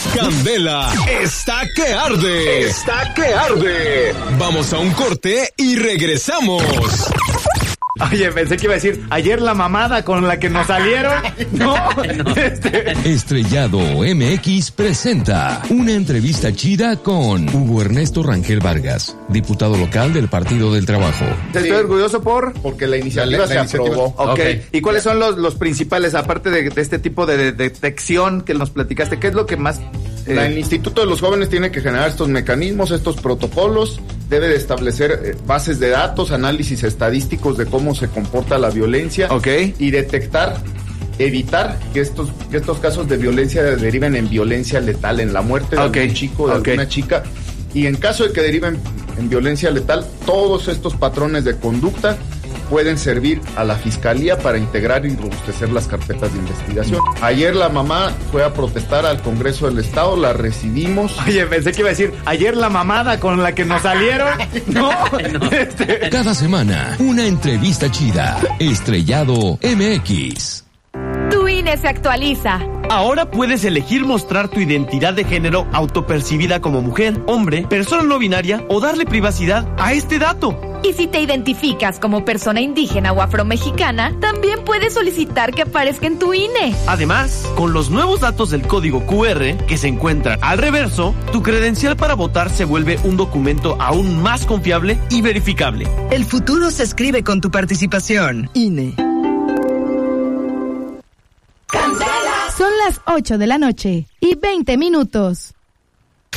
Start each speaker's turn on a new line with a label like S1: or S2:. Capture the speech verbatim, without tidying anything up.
S1: Candela está que arde. Está que arde. Vamos a un corte y regresamos.
S2: Oye, pensé que iba a decir, ayer la mamada con la que nos salieron. No, no. Este...
S1: Estrellado M X presenta una entrevista chida con Hugo Ernesto Rangel Vargas, diputado local del Partido del Trabajo.
S2: Estoy sí. orgulloso por...
S3: Porque la iniciativa
S2: la,
S3: se
S2: la
S3: aprobó.
S2: Okay. ok. ¿Y cuáles son los, los principales, aparte de, de este tipo de, de detección que nos platicaste? ¿Qué es lo que más...?
S3: Eh... La, el Instituto de los Jóvenes tiene que generar estos mecanismos, estos protocolos, debe de establecer eh, bases de datos, análisis estadísticos de cómo se comporta la violencia,
S2: okay.
S3: y detectar, evitar que estos que estos casos de violencia deriven en violencia letal, en la muerte de
S2: okay.
S3: algún chico, de
S2: okay.
S3: alguna chica, y en caso de que deriven en violencia letal, todos estos patrones de conducta pueden servir a la fiscalía para integrar y robustecer las carpetas de investigación. Ayer la mamá fue a protestar al Congreso del Estado, la recibimos.
S2: Oye, pensé que iba a decir, ayer la mamada con la que nos salieron. No, no. Este...
S1: Cada semana, una entrevista chida. Estrellado M X.
S4: Tu I N E se actualiza.
S5: Ahora puedes elegir mostrar tu identidad de género autopercibida como mujer, hombre, persona no binaria o darle privacidad a este dato.
S4: Y si te identificas como persona indígena o afromexicana, también puedes solicitar que aparezca en tu I N E.
S5: Además, con los nuevos datos del código Q R que se encuentran al reverso, tu credencial para votar se vuelve un documento aún más confiable y verificable.
S6: El futuro se escribe con tu participación. I N E.
S4: Son las ocho de la noche y veinte minutos.